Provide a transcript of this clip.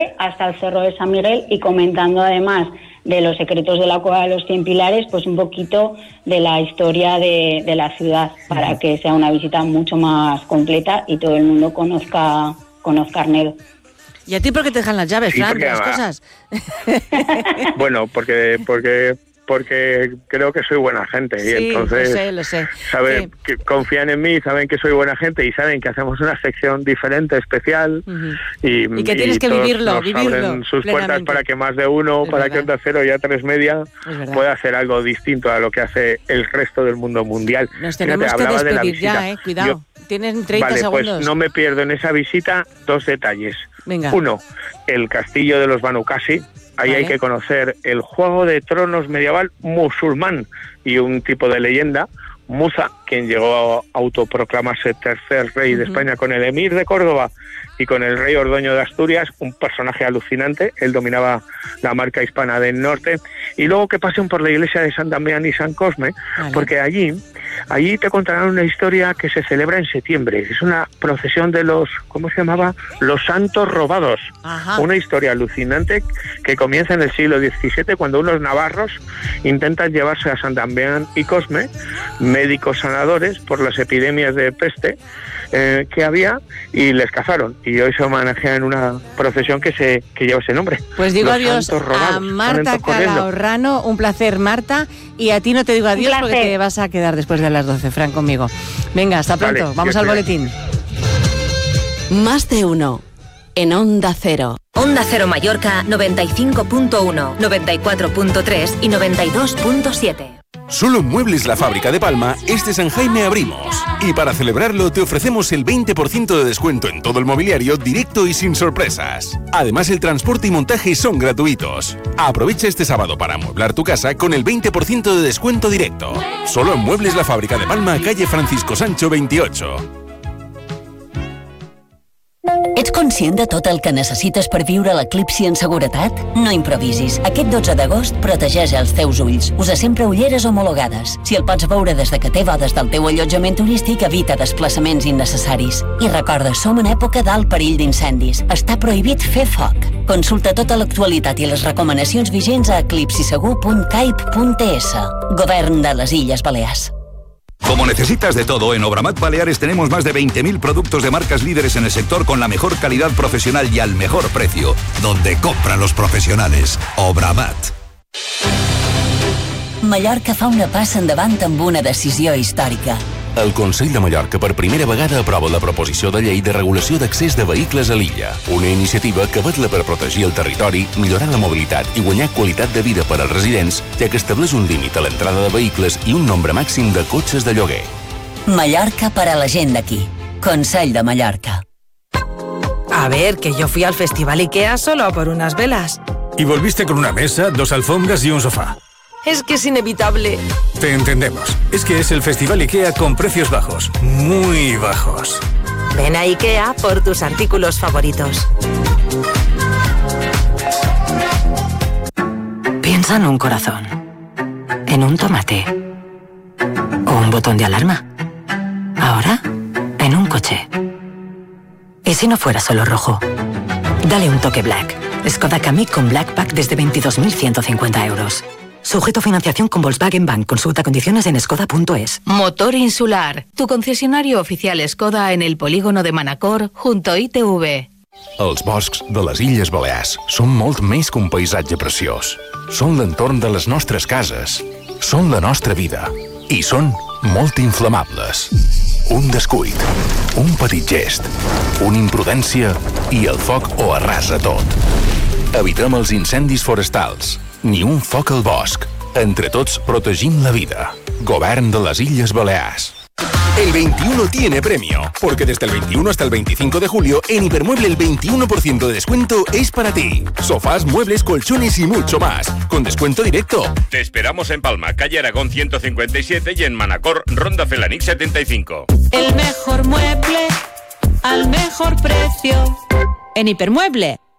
hasta el Cerro de San Miguel y comentando además de los secretos de la Cueva de los 100 Pilares, pues un poquito de la historia de la ciudad, para que sea una visita mucho más completa y todo el mundo conozca Arnedo. ¿Y a ti por qué te dejan las llaves, Fran, de las cosas? Bueno, porque creo que soy buena gente, y entonces lo sé. Saben que confían en mí, saben que soy buena gente y saben que hacemos una sección diferente, especial, y que tienes que vivirlo abren sus puertas para que más de uno, para que Onda Cero y A3 Media pueda hacer algo distinto a lo que hace el resto del mundo mundial. Nos tenemos que despedir ya, cuidado. Tienen 30 segundos. Pues no me pierdo en esa visita 2 detalles. Venga. 1, el castillo de los Banu Qasi. Ahí hay que conocer el Juego de Tronos medieval musulmán y un tipo de leyenda, Musa, quien llegó a autoproclamarse tercer rey de España con el emir de Córdoba y con el rey Ordoño de Asturias, un personaje alucinante. Él dominaba la marca hispana del norte. Y luego que pasen por la iglesia de San Damián y San Cosme, porque allí te contarán una historia que se celebra en septiembre. Es una procesión de los, ¿cómo se llamaba? Los Santos Robados. Una historia alucinante que comienza en el siglo XVII, cuando unos navarros intentan llevarse a San Damián y Cosme, médicos sanadores, por las epidemias de peste que había, y les cazaron. Y hoy se homenajea en una procesión que lleva ese nombre. Pues digo adiós a Marta Calahorrano. Un placer, Marta. Y a ti no te digo adiós porque te vas a quedar después de las 12, Fran, conmigo. Venga, hasta pronto. Vale, vamos al boletín. Más de uno en Onda Cero. Onda Cero Mallorca 95.1, 94.3 y 92.7. Solo en Muebles La Fábrica de Palma, este San Jaime abrimos. Y para celebrarlo te ofrecemos el 20% de descuento en todo el mobiliario directo y sin sorpresas. Además, el transporte y montaje son gratuitos. Aprovecha este sábado para amueblar tu casa con el 20% de descuento directo. Solo en Muebles La Fábrica de Palma, calle Francisco Sancho 28. Ets conscient de tot el que necessites per viure a l'eclipsi en seguretat? No improvisis. Aquest 12 d'agost protegeix els teus ulls. Usa sempre ulleres homologades. Si el pots veure des de que té des del teu allotjament turístic, evita desplaçaments innecessaris. I recorda, som en època d'alt perill d'incendis. Està prohibit fer foc. Consulta tota l'actualitat i les recomanacions vigents a eclipsisegur.caip.es. Govern de les Illes Balears. Como necesitas de todo, en Obramat Baleares tenemos más de 20.000 productos de marcas líderes en el sector con la mejor calidad profesional y al mejor precio. Donde compran los profesionales. Obramat. Mallorca fa una passa endavant amb una decisió històrica. El Consell de Mallorca per primera vegada aprova la proposició de llei de regulació d'accés de vehicles a l'illa. Una iniciativa que vetlla per protegir el territori, millorar la mobilitat i guanyar qualitat de vida per als residents, ja que estableix un límit a l'entrada de vehicles i un nombre màxim de cotxes de lloguer. Mallorca para la gent d'aquí. Consell de Mallorca. A ver, que yo fui al Festival IKEA solo por unas velas. Y volviste con una mesa, 2 alfombras y un sofá. Es que es inevitable. Te entendemos. Es que es el Festival IKEA con precios bajos. Muy bajos. Ven a IKEA por tus artículos favoritos. Piensa en un corazón. En un tomate. O un botón de alarma. Ahora, en un coche. ¿Y si no fuera solo rojo? Dale un toque Black. Skoda Kamiq con Black Pack desde 22.150 euros. Sujeto a financiación con Volkswagen Bank. Consulta condiciones en skoda.es. Motor Insular, tu concesionario oficial Skoda en el polígono de Manacor, junto a ITV. Els boscs de les Illes Balears són molt més que un paisatge preciós. Són l'entorn de les nostres cases. Són la nostra vida. I són molt inflamables. Un descuit, un petit gest, una imprudència i el foc ho arrasa tot. Evitem els incendis forestals. Ni un foc al bosc. Entre tots protegim la vida. Govern de les Illes Balears. El 21 tiene premio, porque desde el 21 hasta el 25 de julio en Hipermueble el 21% de descuento es para ti. Sofás, muebles, colchones y mucho más, con descuento directo. Te esperamos en Palma, calle Aragón 157 y en Manacor, Ronda Felanix 75. El mejor mueble al mejor precio. En Hipermueble.